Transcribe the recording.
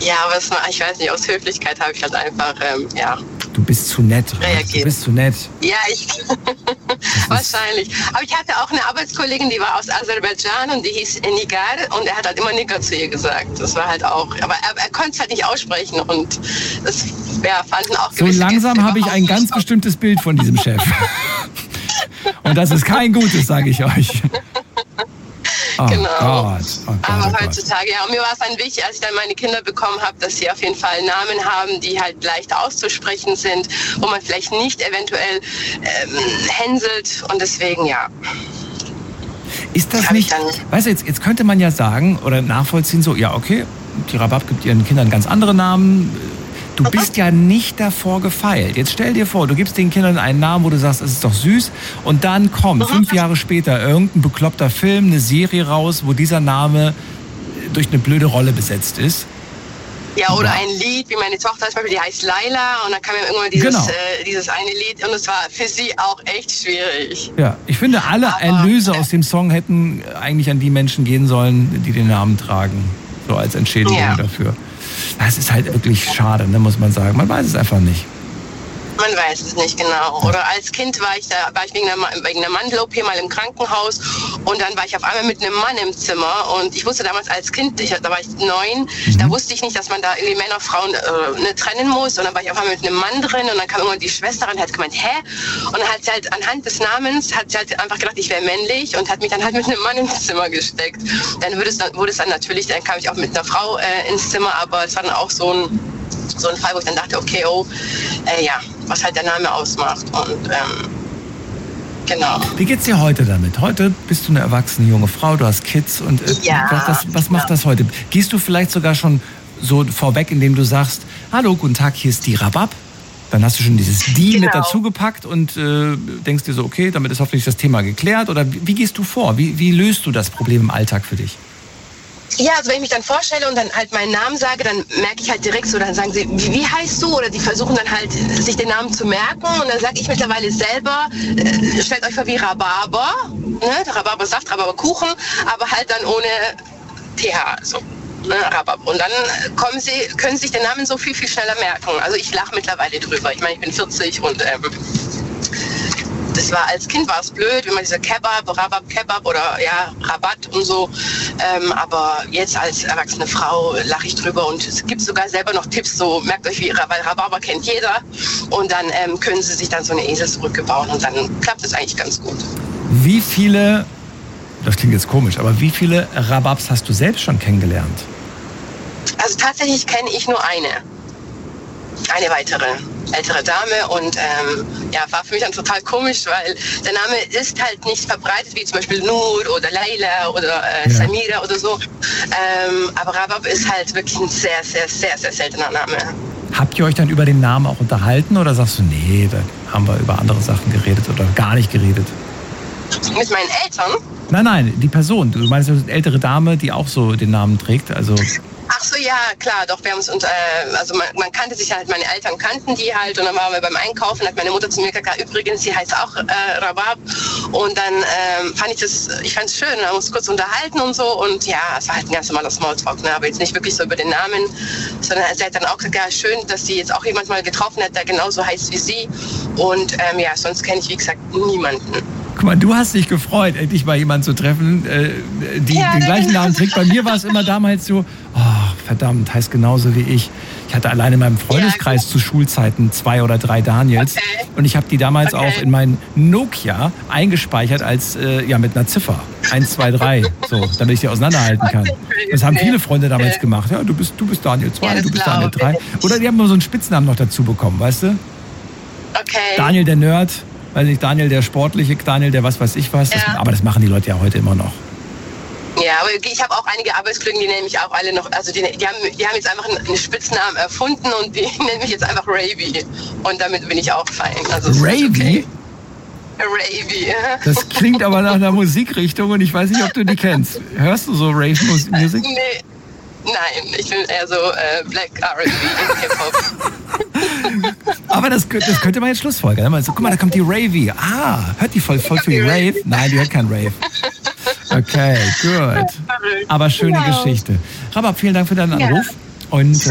Ja, aber ich weiß nicht, aus Höflichkeit habe ich halt einfach, Du bist zu nett, reagiert. Du bist zu nett. Ja, wahrscheinlich. Aber ich hatte auch eine Arbeitskollegin, die war aus Aserbaidschan und die hieß Nigar und er hat halt immer Nigger zu ihr gesagt. Das war halt auch, aber er konnte es halt nicht aussprechen und das fanden auch so langsam habe ich ein ganz bestimmtes Bild von diesem Chef. Und das ist kein gutes, sage ich euch. Oh genau. Gott. Aber heutzutage, und mir war es dann wichtig, als ich dann meine Kinder bekommen habe, dass sie auf jeden Fall Namen haben, die halt leicht auszusprechen sind, wo man vielleicht nicht eventuell hänselt und deswegen, Ist das nicht, weißt du, jetzt könnte man ja sagen oder nachvollziehen so, ja okay, die Rabab gibt ihren Kindern ganz andere Namen. Du bist ja nicht davor gefeilt. Jetzt stell dir vor, du gibst den Kindern einen Namen, wo du sagst, es ist doch süß. Und dann kommt 5 Jahre später irgendein bekloppter Film, eine Serie raus, wo dieser Name durch eine blöde Rolle besetzt ist. Ja, oder ein Lied, wie meine Tochter zum Beispiel, die heißt Laila. Und dann kam ja irgendwann dieses eine Lied. Und es war für sie auch echt schwierig. Ja, ich finde, alle Erlöse aus dem Song hätten eigentlich an die Menschen gehen sollen, die den Namen tragen. So als Entschädigung dafür. Das ist halt wirklich schade, ne, muss man sagen. Man weiß es einfach nicht. Man weiß es nicht genau. Oder als Kind war ich wegen einer Mandel-OP mal im Krankenhaus und dann war ich auf einmal mit einem Mann im Zimmer und ich wusste damals als Kind, da war ich 9, da wusste ich nicht, dass man da irgendwie Männer und Frauen trennen muss und dann war ich auf einmal mit einem Mann drin und dann kam irgendwann die Schwester und hat gemeint, hä? Und dann hat sie halt anhand des Namens, hat sie halt einfach gedacht, ich wäre männlich und hat mich dann halt mit einem Mann ins Zimmer gesteckt. Dann wurde es dann natürlich, dann kam ich auch mit einer Frau ins Zimmer, aber es war dann auch so ein Fall, wo ich dann dachte, okay, was halt der Name ausmacht. Und genau. Wie geht's dir heute damit? Heute bist du eine erwachsene junge Frau, du hast Kids und was macht das heute? Gehst du vielleicht sogar schon so vorweg, indem du sagst, hallo, guten Tag, hier ist die Rabab? Dann hast du schon dieses Die mit dazu gepackt und denkst dir so, okay, damit ist hoffentlich das Thema geklärt. Oder wie gehst du vor? Wie löst du das Problem im Alltag für dich? Ja, also wenn ich mich dann vorstelle und dann halt meinen Namen sage, dann merke ich halt direkt so, dann sagen sie, wie heißt du? Oder die versuchen dann halt, sich den Namen zu merken. Und dann sage ich mittlerweile selber, stellt euch vor wie Rhabarber, ne? Rhabarbersaft, Rhabarberkuchen, aber halt dann ohne TH, so. Ne, Rhabarber. Und dann können sich den Namen so viel, viel schneller merken. Also ich lache mittlerweile drüber. Ich meine, ich bin 40 und das war als Kind war es blöd, wenn man diese Rabab Kebab oder Rabatt und so. Aber jetzt als erwachsene Frau lache ich drüber und es gibt sogar selber noch Tipps, so merkt euch weil Rhabarber kennt jeder. Und dann können sie sich dann so eine Eselsbrücke bauen und dann klappt es eigentlich ganz gut. Wie viele, das klingt jetzt komisch, aber wie viele Rababs hast du selbst schon kennengelernt? Also tatsächlich kenne ich nur eine weitere ältere Dame und war für mich dann total komisch, weil der Name ist halt nicht verbreitet, wie zum Beispiel Nur oder Leila oder Samira oder so. Aber Rabab ist halt wirklich ein sehr, sehr, sehr, sehr seltener Name. Habt ihr euch dann über den Namen auch unterhalten oder sagst du, nee, da haben wir über andere Sachen geredet oder gar nicht geredet? Mit meinen Eltern? Nein, die Person. Du meinst eine ältere Dame, die auch so den Namen trägt, also... Ach so, ja, klar, doch, wir haben uns, also man kannte sich halt, meine Eltern kannten die halt und dann waren wir beim Einkaufen, hat meine Mutter zu mir gesagt, übrigens, sie heißt auch Rabab und dann fand ich es schön, wir haben uns kurz unterhalten und so und ja, es war halt ein ganz normaler Smalltalk, ne, aber jetzt nicht wirklich so über den Namen, sondern sie hat dann auch gesagt, ja, schön, dass sie jetzt auch jemand mal getroffen hat, der genauso heißt wie sie und sonst kenne ich, wie gesagt, niemanden. Guck mal, du hast dich gefreut, endlich mal jemanden zu treffen, die den gleichen Namen trägt. Bei mir war es immer damals so, verdammt, heißt genauso wie ich. Ich hatte alleine in meinem Freundeskreis zu Schulzeiten 2 oder 3 Daniels. Okay. Und ich habe die damals auch in mein Nokia eingespeichert als mit einer Ziffer. 1, 2, 3. So, damit ich die auseinanderhalten kann. Das haben viele Freunde damals gemacht. Ja, du bist Daniel 2, du bist Daniel 3. Oder die haben nur so einen Spitznamen noch dazu bekommen, weißt du? Okay. Daniel der Nerd. Weiß nicht, Daniel der Sportliche, Daniel der was weiß ich was. Aber das machen die Leute ja heute immer noch. Ja, aber ich habe auch einige Arbeitskollegen, die nennen mich auch alle noch, also die haben jetzt einfach einen Spitznamen erfunden und die nennen mich jetzt einfach Ravy. Und damit bin ich auch fein. Also Ravy? Okay. Ravy. Das klingt aber nach einer Musikrichtung und ich weiß nicht, ob du die kennst. Hörst du so Rave-Musik? Nee. Nein, ich bin eher so Black R&B, Hip-Hop. Aber das könnte man jetzt schlussfolgern. Also, guck mal, da kommt die Ravy. Hört die voll viel Rave? Nein, die hört kein Rave. Okay, gut. Aber schöne Geschichte. Rabab, vielen Dank für deinen Anruf. Und